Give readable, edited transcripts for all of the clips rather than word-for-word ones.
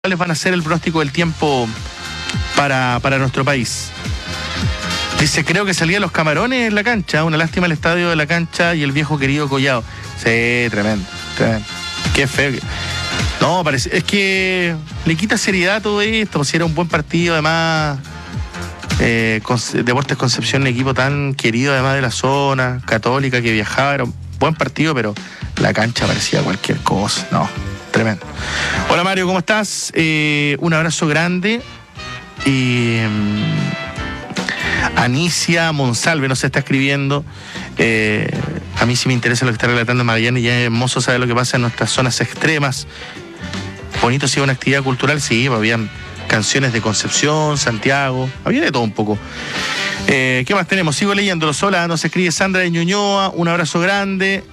¿Cuáles van a ser el pronóstico del tiempo para nuestro país? Dice, creo que salían los Camarones en la cancha. Una lástima el estadio de la cancha y el viejo querido Collado. Sí, tremendo. Qué feo. No, parece, es que le quita seriedad a todo esto. Si era un buen partido, además. Deportes Concepción, un equipo tan querido, además de la zona, Católica, que viajaba. Era un buen partido, pero la cancha parecía cualquier cosa. No, tremendo. Hola Mario, ¿cómo estás? Un abrazo grande. Anicia Monsalve nos está escribiendo. A mí sí me interesa lo que está relatando Magallanes, y es hermoso saber lo que pasa en nuestras zonas extremas. Bonito, si una actividad cultural, sí, habían canciones de Concepción, Santiago, había de todo un poco. ¿Qué más tenemos? Sigo leyéndolo. Hola, nos escribe Sandra de Ñuñoa, un abrazo grande.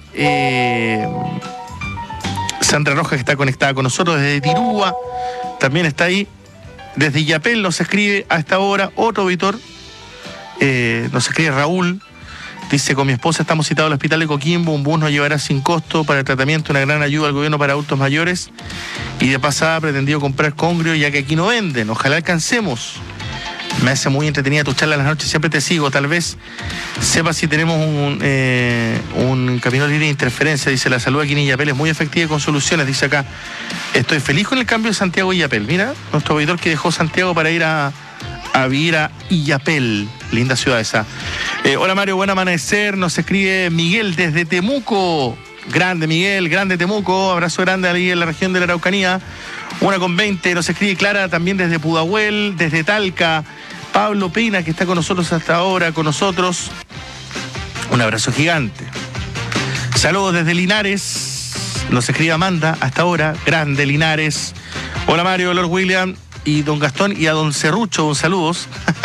Sandra Rojas, que está conectada con nosotros desde Tirúa, también está ahí. Desde Illapel nos escribe a esta hora otro auditor. Nos escribe Raúl. Dice, con mi esposa estamos citados al hospital de Coquimbo. Un bus nos llevará sin costo para el tratamiento, una gran ayuda al gobierno para adultos mayores. Y de pasada pretendido comprar congrio, ya que aquí no venden. Ojalá alcancemos. Me hace muy entretenida tu charla en las noches, siempre te sigo. Tal vez sepa si tenemos un camino libre de interferencia. Dice, la salud aquí en Illapel es muy efectiva y con soluciones. Dice acá, estoy feliz con el cambio de Santiago a Illapel. Mira, nuestro auditor que dejó Santiago para ir a vivir a Illapel. Linda ciudad esa. Hola Mario, buen amanecer. Nos escribe Miguel desde Temuco. Grande Miguel, grande Temuco. Abrazo grande ahí en la región de la Araucanía. 1:20. Nos escribe Clara también desde Pudahuel, desde Talca. Pablo Pina, que está con nosotros hasta ahora, con nosotros. Un abrazo gigante. Saludos desde Linares. Nos escribe Amanda hasta ahora. Grande Linares. Hola Mario, Lord William y don Gastón y a don Cerrucho, un saludos.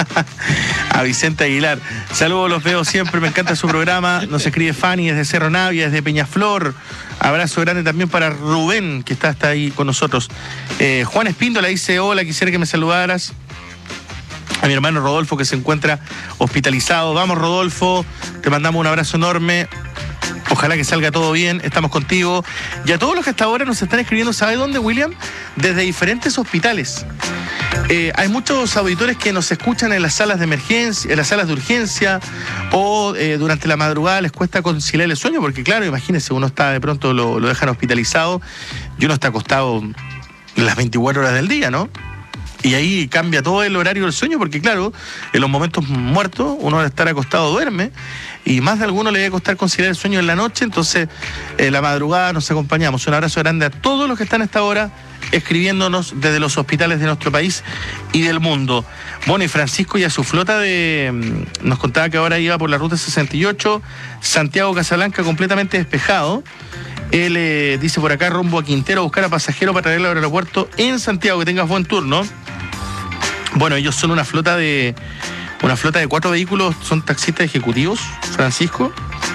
A Vicente Aguilar. Saludos, los veo siempre, me encanta su programa. Nos escribe Fanny desde Cerro Navia, desde Peñaflor. Abrazo grande también para Rubén, que está hasta ahí con nosotros. Juan Espíndola dice, hola, quisiera que me saludaras. A mi hermano Rodolfo, que se encuentra hospitalizado. Vamos, Rodolfo, te mandamos un abrazo enorme. Ojalá que salga todo bien, estamos contigo. Y a todos los que hasta ahora nos están escribiendo, ¿sabe dónde, William? Desde diferentes hospitales. Hay muchos auditores que nos escuchan en las salas de emergencia, en las salas de urgencia, o durante la madrugada les cuesta conciliar el sueño, porque claro, imagínense, uno está de pronto lo dejan hospitalizado y uno está acostado las 24 horas del día, ¿no? Y ahí cambia todo el horario del sueño, porque claro, en los momentos muertos uno al estar acostado duerme, y más de alguno le debe costar conciliar el sueño en la noche. Entonces la madrugada nos acompañamos. Un abrazo grande a todos los que están a esta hora escribiéndonos desde los hospitales de nuestro país y del mundo. Bueno, y Francisco y a su flota nos contaba que ahora iba por la ruta 68, Santiago-Casablanca completamente despejado. Él dice por acá, rumbo a Quintero, a buscar a pasajeros para traerlo al aeropuerto en Santiago. Que tengas buen turno. Bueno, ellos son una flota de 4 vehículos, son taxistas ejecutivos, Francisco.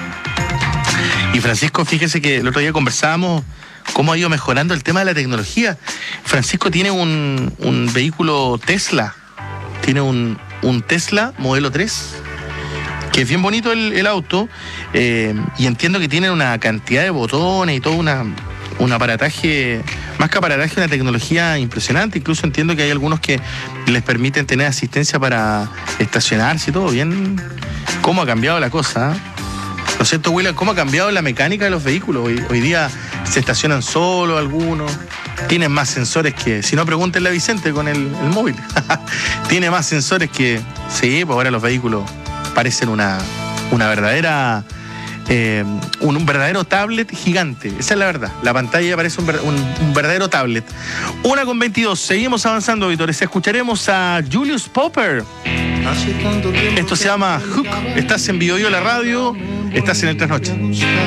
Y Francisco, fíjese que el otro día conversábamos cómo ha ido mejorando el tema de la tecnología. Francisco tiene un vehículo Tesla, tiene un Tesla modelo 3, que es bien bonito el auto, y entiendo que tiene una cantidad de botones y todo un aparataje, más que aparataje, una tecnología impresionante. Incluso entiendo que hay algunos que les permiten tener asistencia para estacionarse y todo. Bien, cómo ha cambiado la cosa, ¿eh? ¿No es cierto, William? ¿Cómo ha cambiado la mecánica de los vehículos? Hoy día se estacionan solo algunos, tienen más sensores que... Si no, pregúntenle a Vicente con el móvil. Tiene más sensores que... Sí, pues ahora los vehículos parecen una verdadera... un verdadero tablet gigante. Esa es la verdad. La pantalla parece un verdadero tablet. 1:22. Seguimos avanzando, auditores. Escucharemos a Julius Popper. Esto se llama Hook. Estás en Bio Bio la radio. Estás en el Trasnoche.